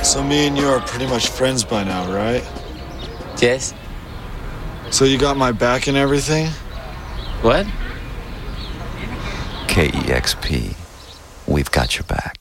So me and you are pretty much friends by now, right? Yes. So you got my back and everything? What? KEXP. We've got your back.